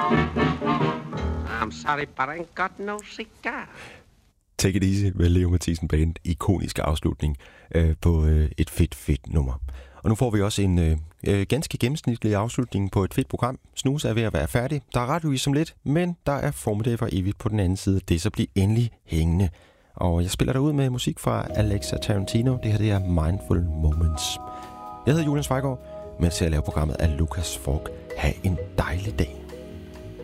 I'm sorry, but I ain't got no cigar. Take It Easy med Leo Mathisen Band. Ikonisk afslutning på et fedt nummer. Og nu får vi også en ganske gennemsnitlig afslutning på et fedt program. Snus er ved at være færdig. Der er radiovis som lidt, men der er formiddag for evigt på den anden side. Det så bliver endelig hængende. Og jeg spiller derud med musik fra Alexa Tarantino. Det her det er Mindful Moments. Jeg hedder Julian Svejgaard, med til at lave programmet af Lukas Falk. Ha' en dejlig dag.